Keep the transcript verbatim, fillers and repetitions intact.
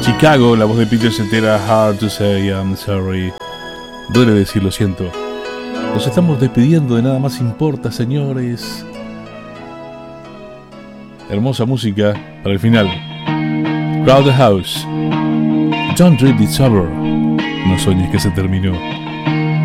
Chicago, la voz de Peter Cetera, Hard to Say I'm Sorry. Duele decir lo siento. Nos estamos despidiendo de Nada Más Importa, señores. Hermosa música para el final. Crowded House. Don't dream it's over. No sueñes que se terminó.